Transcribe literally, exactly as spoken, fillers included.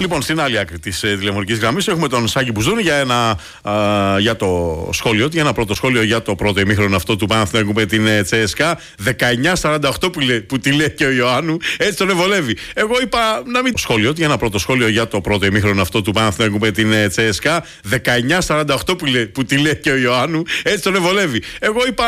Λοιπόν, στην άλλη άκρη της ε, τηλεφωνικής γραμμής έχουμε τον Σάκη Μπουζούνη για, ένα, α, για το σχόλιο, για ένα πρώτο σχόλιο για το πρώτο ημίχρονο αυτό του Παναθηναϊκού με την ε, Τσέσκα. δεκαεννιά σαράντα οκτώ που, λέ, που τη λέει και ο Ιωάννου, έτσι τον ευολεύει. Εγώ είπα να μην. Σχόλιο, για ένα πρώτο σχόλιο για το πρώτο ημίχρονο αυτό του Παναθηναϊκού με την ε, Τσέσκα. δεκαεννιά σαράντα οκτώ που, λέ, που τη λέει και ο Ιωάννου, έτσι τον ευολεύει. Εγώ είπα